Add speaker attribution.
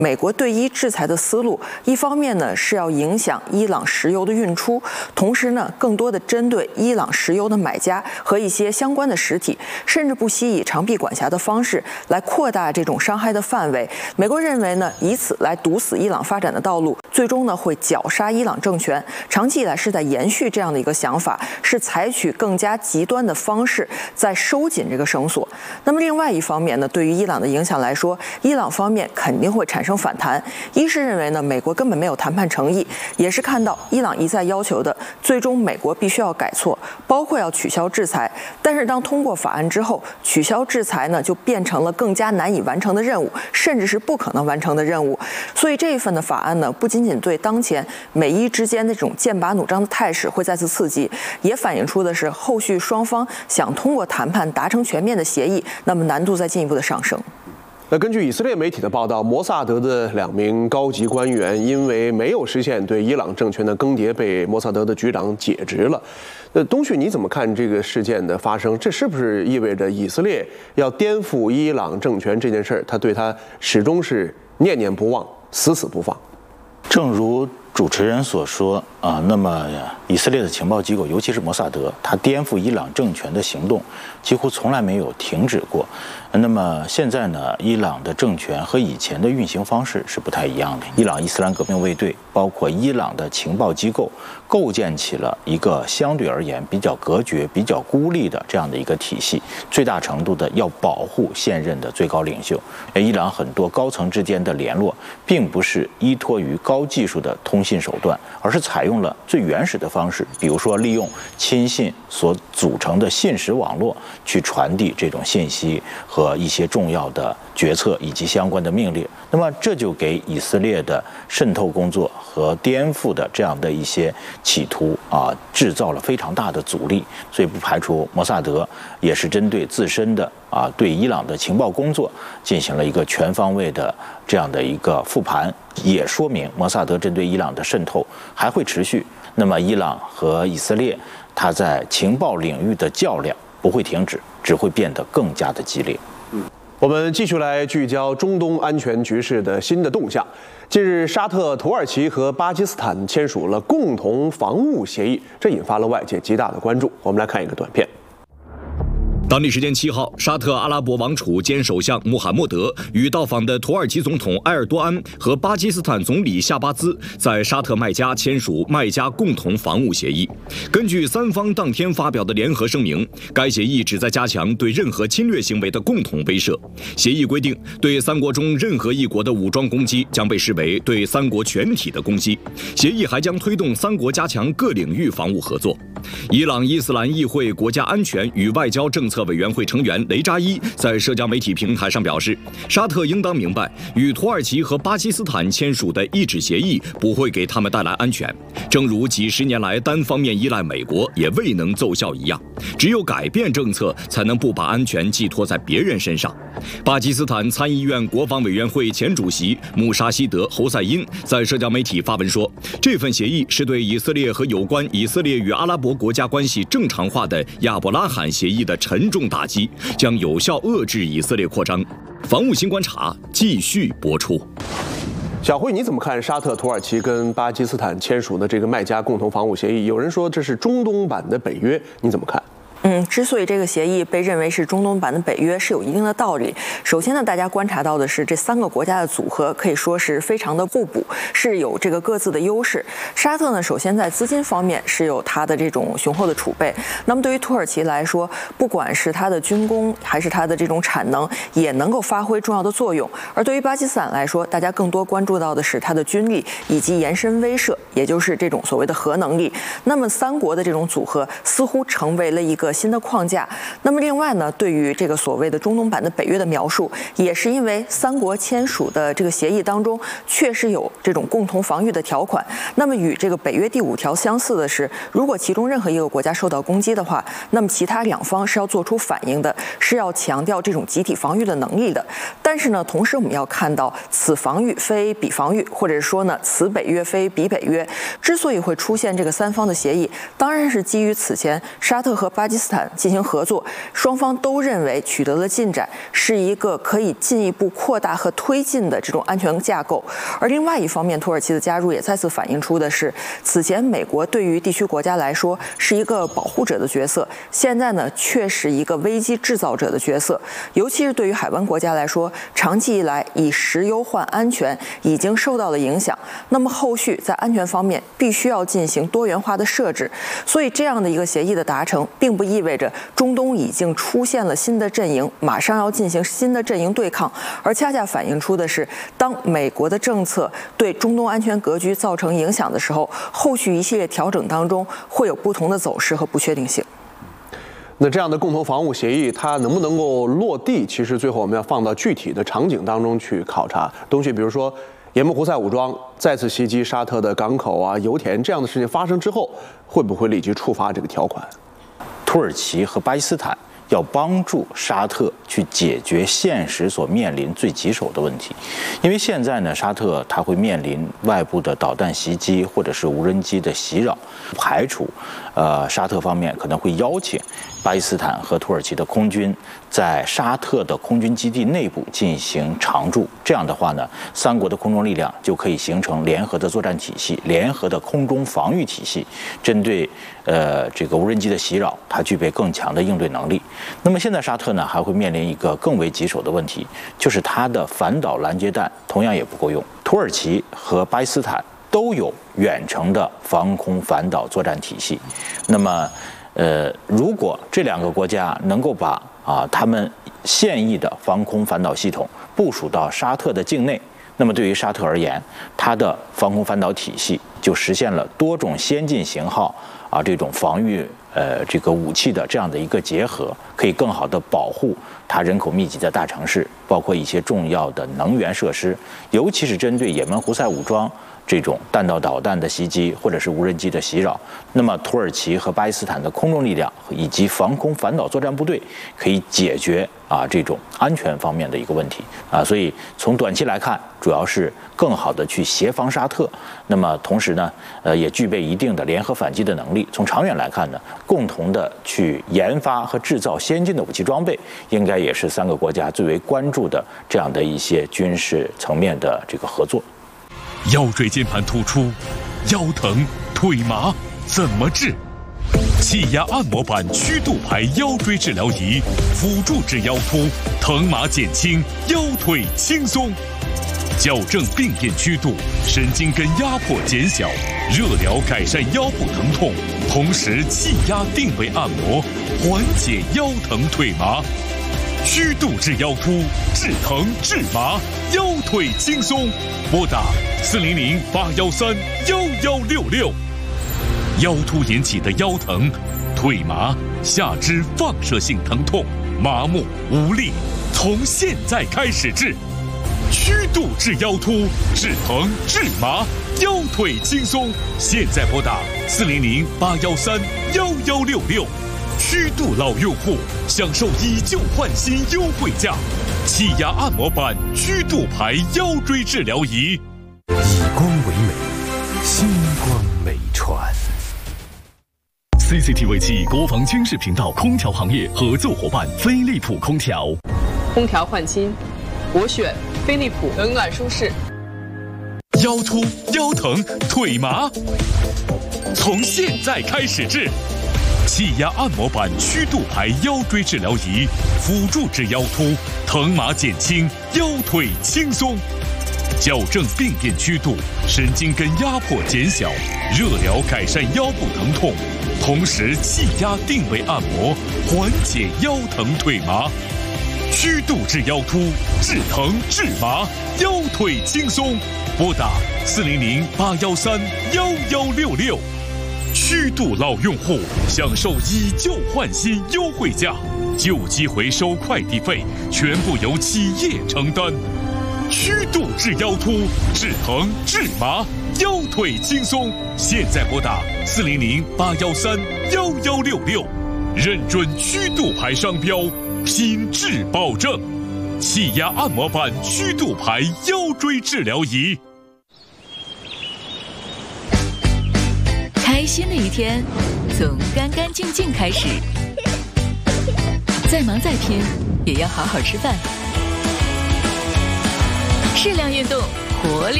Speaker 1: 美国对伊制裁的思路，一方面呢是要影响伊朗石油的运出，同时呢更多的针对伊朗石油的买家和一些相关的实体，甚至不惜以长臂管辖的方式来扩大这种伤害的范围。美国认为呢，以此来堵死伊朗发展的道路，最终呢会绞杀伊朗政权。长期以来是在延续这样的一个想法，是采取更加极端的方式在收紧这个绳索。那么另外一方面呢，对于伊朗的影响来说，伊朗方面肯定会产生反弹。一是认为呢，美国根本没有谈判诚意，也是看到伊朗一再要求的，最终美国必须要改错，包括要取消制裁。但是当通过法案之后，取消制裁呢就变成了更加难以完成的任务，甚至是不可能完成的任务。所以这一份的法案呢，不仅仅对当前美伊之间的这种剑拔弩张的态势会再次刺激，也反映出的是后续双方想通过谈判达成全面的协议，那么难度再进一步的上升。
Speaker 2: 那根据以色列媒体的报道，摩萨德的2名高级官员因为没有实现对伊朗政权的更迭，被摩萨德的局长解职了。那东旭，你怎么看这个事件的发生？这是不是意味着以色列要颠覆伊朗政权这件事儿，他对他始终是念念不忘、死死不放？
Speaker 3: 正如主持人所说那么以色列的情报机构，尤其是摩萨德，他颠覆伊朗政权的行动几乎从来没有停止过。那么现在呢，伊朗的政权和以前的运行方式是不太一样的。伊朗伊斯兰革命卫队，包括伊朗的情报机构，构建起了一个相对而言比较隔绝、比较孤立的这样的一个体系，最大程度的要保护现任的最高领袖。伊朗很多高层之间的联络，并不是依托于高技术的通信手段，而是采用了最原始的方式，比如说利用亲信所组成的信使网络去传递这种信息和一些重要的决策以及相关的命令。那么这就给以色列的渗透工作和颠覆的这样的一些企图制造了非常大的阻力。所以不排除摩萨德也是针对自身的对伊朗的情报工作进行了一个全方位的这样的一个复盘，也说明摩萨德针对伊朗的渗透还会持续。那么伊朗和以色列它在情报领域的较量不会停止，只会变得更加的激烈。
Speaker 2: 我们继续来聚焦中东安全局势的新的动向。近日，沙特、土耳其和巴基斯坦签署了共同防务协议，这引发了外界极大的关注。我们来看一个短片。
Speaker 4: 当地时间7号，沙特阿拉伯王储兼首相穆罕默德与到访的土耳其总统埃尔多安和巴基斯坦总理夏巴兹在沙特麦加签署麦加共同防务协议。根据三方当天发表的联合声明，该协议旨在加强对任何侵略行为的共同威慑。协议规定，对三国中任何一国的武装攻击将被视为对三国全体的攻击。协议还将推动三国加强各领域防务合作。伊朗伊斯兰议会国家安全与外交政策委员会成员雷扎伊在社交媒体平台上表示，沙特应当明白，与土耳其和巴基斯坦签署的一纸协议不会给他们带来安全，正如几十年来单方面依赖美国也未能奏效一样，只有改变政策才能不把安全寄托在别人身上。巴基斯坦参议院国防委员会前主席穆沙希德·侯赛因在社交媒体发文说，这份协议是对以色列和有关以色列与阿拉伯国家关系正常化的亚伯拉罕协议的沉重打击，将有效遏制以色列扩张。防务新观察继续播出。
Speaker 2: 小慧，你怎么看沙特、土耳其跟巴基斯坦签署的这个麦加共同防务协议？有人说这是中东版的北约，你怎么看？
Speaker 1: 之所以这个协议被认为是中东版的北约，是有一定的道理。首先呢，大家观察到的是这3个国家的组合可以说是非常的互补，是有这个各自的优势。沙特呢，首先在资金方面是有它的这种雄厚的储备。那么对于土耳其来说，不管是它的军工还是它的这种产能，也能够发挥重要的作用。而对于巴基斯坦来说，大家更多关注到的是它的军力以及延伸威慑，也就是这种所谓的核能力。那么3国的这种组合似乎成为了一个新的框架。那么另外呢，对于这个所谓的中东版的北约的描述，也是因为3国签署的这个协议当中确实有这种共同防御的条款。那么与这个北约第5条相似的是，如果其中任何一个国家受到攻击的话，那么其他2方是要做出反应的，是要强调这种集体防御的能力的。但是呢，同时我们要看到此防御非彼防御，或者说呢，此北约非彼北约。之所以会出现这个3方的协议，当然是基于此前沙特和巴基斯斯坦进行合作，双方都认为取得了进展，是一个可以进一步扩大和推进的这种安全架构。而另外一方面，土耳其的加入也再次反映出的是，此前美国对于地区国家来说是一个保护者的角色，现在呢却是一个危机制造者的角色。尤其是对于海湾国家来说，长期以来以石油换安全已经受到了影响，那么后续在安全方面必须要进行多元化的设置。所以这样的一个协议的达成，并不意味着中东已经出现了新的阵营，马上要进行新的阵营对抗，而恰恰反映出的是，当美国的政策对中东安全格局造成影响的时候，后续一系列调整当中会有不同的走势和不确定性。
Speaker 2: 那这样的共同防务协议，它能不能够落地？其实最后我们要放到具体的场景当中去考察东西，比如说也门胡塞武装再次袭击沙特的港口啊、油田这样的事情发生之后，会不会立即触发这个条款？
Speaker 3: 土耳其和巴基斯坦要帮助沙特去解决现实所面临最棘手的问题，因为现在呢，沙特它会面临外部的导弹袭击或者是无人机的袭扰，不排除沙特方面可能会邀请巴基斯坦和土耳其的空军在沙特的空军基地内部进行常驻。这样的话呢，三国的空中力量就可以形成联合的作战体系、联合的空中防御体系，针对这个无人机的袭扰，它具备更强的应对能力。那么现在沙特呢还会面临一个更为棘手的问题，就是它的反导拦截弹同样也不够用。土耳其和巴基斯坦都有远程的防空反导作战体系，那么如果这两个国家能够把他们现役的防空反导系统部署到沙特的境内，那么对于沙特而言，它的防空反导体系就实现了多种先进型号这种防御这个武器的这样的一个结合，可以更好的保护它人口密集的大城市，包括一些重要的能源设施，尤其是针对也门胡塞武装这种弹道导弹的袭击或者是无人机的袭扰，那么土耳其和巴基斯坦的空中力量以及防空反导作战部队可以解决这种安全方面的一个问题所以从短期来看，主要是更好的去协防沙特，那么同时呢也具备一定的联合反击的能力。从长远来看呢，共同的去研发和制造先进的武器装备，应该也是三个国家最为关注的这样的一些军事层面的这个合作。
Speaker 5: 腰椎间盘突出、腰疼、腿麻怎么治？气压按摩板曲度牌腰椎治疗仪，辅助治腰突，疼麻减轻，腰腿轻松。矫正病变曲度，神经根压迫减小，热疗改善腰部疼痛，同时气压定位按摩，缓解腰疼腿麻。曲度治腰突，治疼治麻，腰腿轻松。拨打400-813-1166。腰突引起的腰疼、腿麻、下肢放射性疼痛、麻木无力，从现在开始治。曲度治腰突，治疼治麻，腰腿轻松。现在拨打400-813-1166。曲度老用户享受以旧换新优惠价，气压按摩板曲度牌腰椎治疗仪。
Speaker 6: 以光为美，星光美传。
Speaker 5: CCTV 7国防军事频道空调行业合作伙伴飞利浦空调。
Speaker 7: 空调换新，我选飞利浦，冷暖舒适。
Speaker 5: 腰突、腰疼、腿麻，从现在开始治。气压按摩板曲度牌腰椎治疗仪，辅助治腰突，疼麻减轻，腰腿轻松。矫正病变曲度，神经根压迫减小，热疗改善腰部疼痛，同时气压定位按摩，缓解腰疼腿麻。曲度治腰突，治疼治麻，腰腿轻松。拨打400-813-1166。曲度老用户享受以旧换新优惠价，旧机回收快递费全部由企业承担。曲度治腰突，治疼治麻，腰腿轻松。现在拨打400-813-1166，认准曲度牌商标，品质保证。气压按摩板曲度牌腰椎治疗仪。
Speaker 8: 开心的一天从干干净净开始， 再忙再拼，也要好好吃饭。适量运动，活力